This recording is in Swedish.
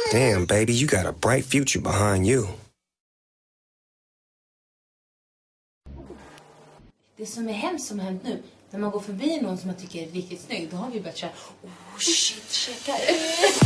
Damn, baby, you got a bright future behind you. Det som är hemskt som har hänt nu, när man går förbi någon som man tycker är riktigt snygg, då har vi börjat köra, oh shit, checka